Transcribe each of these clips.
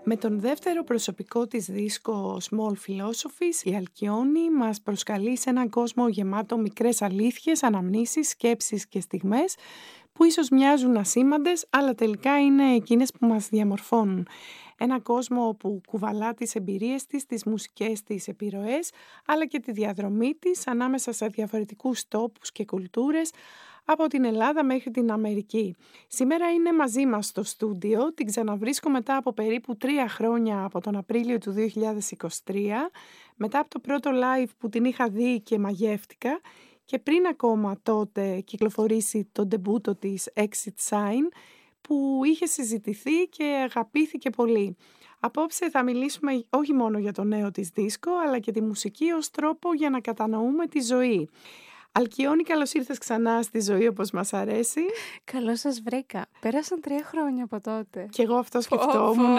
Με τον δεύτερο προσωπικό της δίσκο Small Philosophies, η Αλκιόνη μας προσκαλεί σε έναν κόσμο γεμάτο μικρές αλήθειες, αναμνήσεις, σκέψεις και στιγμές που ίσως μοιάζουν ασήμαντες, αλλά τελικά είναι εκείνες που μας διαμορφώνουν. Ένα κόσμο που κουβαλά τις εμπειρίες της, τις μουσικές της επιρροές, αλλά και τη διαδρομή της ανάμεσα σε διαφορετικούς τόπους και κουλτούρες, από την Ελλάδα μέχρι την Αμερική. Σήμερα είναι μαζί μας στο στούντιο, την ξαναβρίσκω μετά από περίπου 3 χρόνια από τον Απρίλιο του 2023, μετά από το πρώτο live που την είχα δει και μαγεύτηκα και πριν ακόμα τότε κυκλοφορήσει το ντεμπούτο της Exit Sign που είχε συζητηθεί και αγαπήθηκε πολύ. Απόψε θα μιλήσουμε όχι μόνο για το νέο της δίσκο, αλλά και τη μουσική ως τρόπο για να κατανοούμε τη ζωή. Αλκιόνη, καλώς ήρθες ξανά στη ζωή όπως μας αρέσει. Καλώς σας βρήκα. Πέρασαν 3 χρόνια από τότε. Κι εγώ αυτό σκεφτόμουν.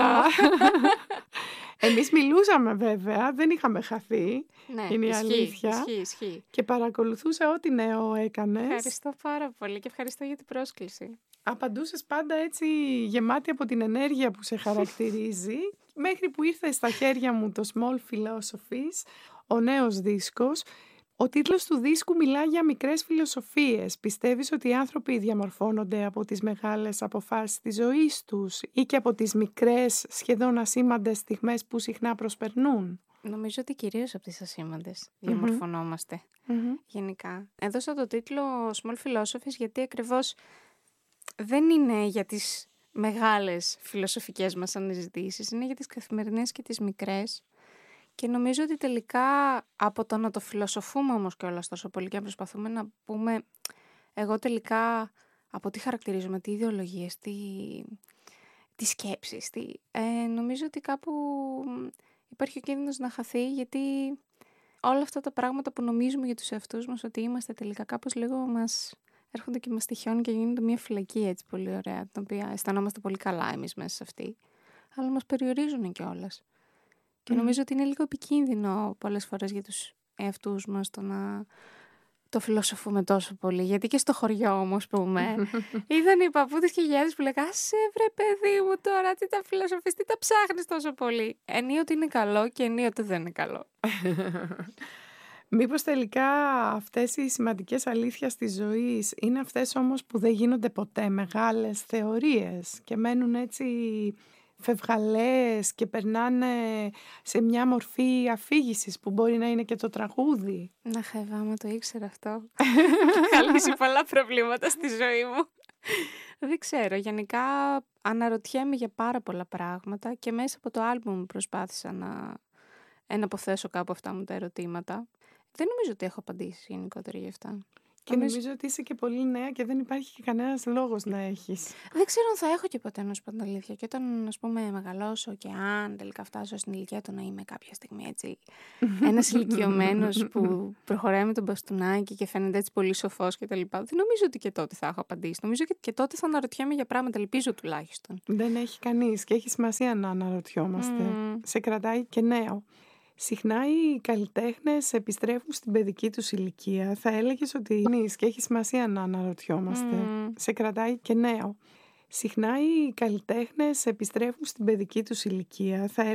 Εμείς μιλούσαμε βέβαια, δεν είχαμε χαθεί. Ναι, είναι η αλήθεια. Ισχύει. Και παρακολουθούσα ό,τι νέο έκανες. Ευχαριστώ πάρα πολύ και ευχαριστώ για την πρόσκληση. Απαντούσες πάντα έτσι γεμάτη από την ενέργεια που σε χαρακτηρίζει, μέχρι που ήρθε στα χέρια μου το Small Philosophies, ο νέος δίσκος. Ο τίτλος του δίσκου μιλά για μικρές φιλοσοφίες. Πιστεύεις ότι οι άνθρωποι διαμορφώνονται από τις μεγάλες αποφάσεις της ζωής τους ή και από τις μικρές, σχεδόν ασήμαντες στιγμές που συχνά προσπερνούν? Νομίζω ότι κυρίως από τις ασήμαντες διαμορφωνόμαστε. Γενικά. Έδωσα το τίτλο Small Philosophies γιατί ακριβώς δεν είναι για τις μεγάλες φιλοσοφικές μας αναζητήσεις, είναι για τις καθημερινές και τις μικρές. Και νομίζω ότι τελικά από το να το φιλοσοφούμε όμως κιόλας τόσο πολύ και να προσπαθούμε να πούμε εγώ τελικά από τι χαρακτηρίζομαι, τι ιδεολογίες, τι σκέψεις, νομίζω ότι κάπου υπάρχει ο κίνδυνος να χαθεί, γιατί όλα αυτά τα πράγματα που νομίζουμε για τους εαυτούς μας ότι είμαστε τελικά κάπως λίγο μας έρχονται και μας τυχιώνουν και γίνονται μια φυλακή έτσι πολύ ωραία, την οποία αισθανόμαστε πολύ καλά εμείς μέσα σε αυτή, αλλά μας περιορίζουν κιόλας. Και νομίζω ότι είναι λίγο επικίνδυνο πολλές φορές για τους εαυτούς μας το να το φιλοσοφούμε τόσο πολύ. Γιατί και στο χωριό όμως πούμε, ήταν οι παππούδες και οι γιαγιάδες που λέγανε «Άσε βρε παιδί μου τώρα, τι τα φιλοσοφείς, τι τα ψάχνεις τόσο πολύ». Ενίοτε είναι καλό και ενίοτε δεν είναι καλό. Μήπως τελικά αυτές οι σημαντικές αλήθειες της ζωής είναι αυτές όμως που δεν γίνονται ποτέ μεγάλες θεωρίες και μένουν έτσι φευγαλές και περνάνε σε μια μορφή αφήγησης που μπορεί να είναι και το τραγούδι? Να χαίβα, άμα το ήξερα αυτό. Θα λύσει πολλά προβλήματα στη ζωή μου. Δεν ξέρω, γενικά αναρωτιέμαι για πάρα πολλά πράγματα και μέσα από το άλμπουμ προσπάθησα να εναποθέσω κάπου αυτά μου τα ερωτήματα. Δεν νομίζω ότι έχω απαντήσει γενικότερα γι' αυτά. Και νομίζω ότι είσαι και πολύ νέα και δεν υπάρχει και κανένας λόγος να έχεις. Δεν ξέρω αν θα έχω και ποτέ, να σου πω την αλήθεια. Και όταν, ας πούμε, μεγαλώσω και αν τελικά φτάσω στην ηλικία του να είμαι κάποια στιγμή έτσι ένας ηλικιωμένος που προχωράει με τον μπαστούνάκι και φαίνεται έτσι πολύ σοφός κτλ. Δεν νομίζω ότι και τότε θα έχω απαντήσει. Νομίζω και τότε θα αναρωτιέμαι για πράγματα, ελπίζω τουλάχιστον. Δεν έχει κανείς και έχει σημασία να αναρωτιόμαστε. Σε κρατάει και νέο. Συχνά οι καλλιτέχνες επιστρέφουν στην παιδική τους ηλικία. Θα έλεγες ότι και έχει σημασία να αναρωτιόμαστε. Σε κρατάει και νέο. Συχνά οι καλλιτέχνες επιστρέφουν στην παιδική τους ηλικία.